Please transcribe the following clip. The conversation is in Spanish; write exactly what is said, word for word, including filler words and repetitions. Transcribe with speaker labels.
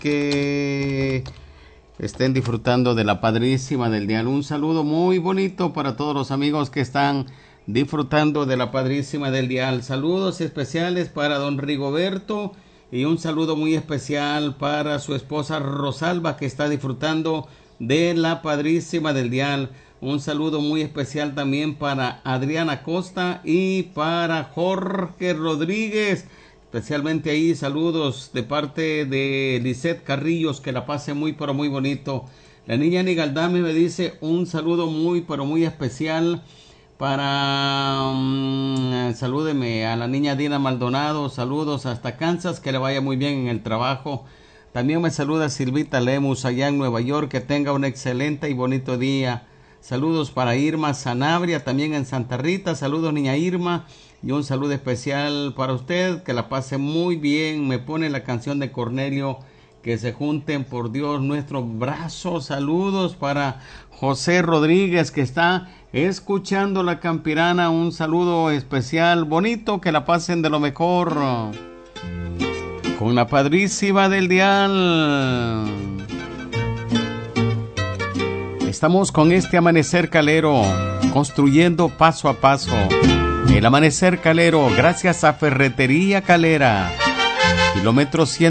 Speaker 1: que estén disfrutando de la Padrísima del Dial. Un saludo muy bonito para todos los amigos que están disfrutando de la Padrísima del Dial. Saludos especiales para don Rigoberto y un saludo muy especial para su esposa Rosalba, que está disfrutando de la Padrísima del Dial. Un saludo muy especial también para Adriana Costa y para Jorge Rodríguez. Especialmente ahí saludos de parte de Lisette Carrillos, que la pase muy pero muy bonito. La niña Nigaldame me dice un saludo muy pero muy especial para... Um, salúdeme a la niña Dina Maldonado, saludos hasta Kansas, que le vaya muy bien en el trabajo. También me saluda Silvita Lemus allá en Nueva York, que tenga un excelente y bonito día. Saludos para Irma Sanabria, también en Santa Rita, saludos niña Irma. Y un saludo especial para usted, que la pase muy bien. Me pone la canción de Cornelio, que se junten por Dios nuestros brazos. Saludos para José Rodríguez, que está escuchando la Campirana. Un saludo especial, bonito, que la pasen de lo mejor con la Padrísima del Dial. Estamos con este amanecer calero, construyendo paso a paso. El amanecer calero, gracias a Ferretería Calera, kilómetro cien.